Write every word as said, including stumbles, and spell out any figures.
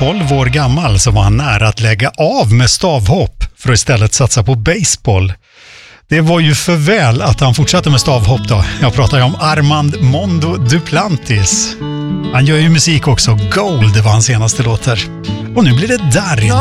tolv år gammal så var han nära att lägga av med stavhopp för att istället satsa på baseball. Det var ju för väl att han fortsatte med stavhopp då. Jag pratar ju om Armand Mondo Duplantis. Han gör ju musik också. Gold var hans senaste låt här. Och nu blir det Darin.